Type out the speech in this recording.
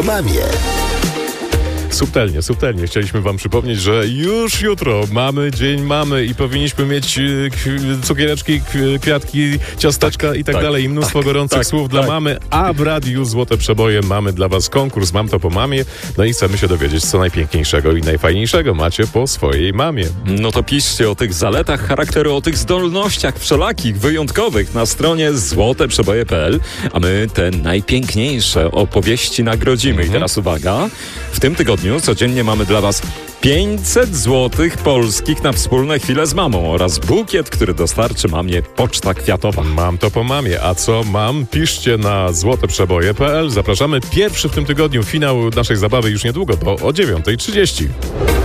Mamie. Subtelnie chcieliśmy wam przypomnieć, że już jutro mamy Dzień Mamy i powinniśmy mieć cukiereczki, kwiatki, ciasteczka i tak dalej. I mnóstwo gorących słów dla mamy, a w radiu Złote Przeboje mamy dla was konkurs Mam to po mamie. No i chcemy się dowiedzieć, co najpiękniejszego i najfajniejszego macie po swojej mamie. No to piszcie o tych zaletach charakteru, o tych zdolnościach wszelakich, wyjątkowych na stronie złoteprzeboje.pl, a my te najpiękniejsze opowieści nagrodzimy. I teraz uwaga, w tym tygodniu codziennie mamy dla was 500 złotych polskich na wspólne chwile z mamą oraz bukiet, który dostarczy mamie Poczta Kwiatowa. Mam to po mamie. A co mam? Piszcie na złoteprzeboje.pl. Zapraszamy pierwszy w tym tygodniu. Finał naszej zabawy już niedługo, bo o 9:30.